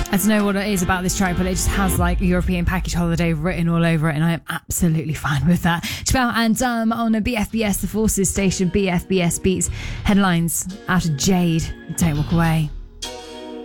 I don't know what it is about this track, but it just has like European package holiday written all over it, and I am absolutely fine with that. Chappelle and on a BFBS, the Forces station, BFBS Beats, headlines out of Jade. Don't walk away.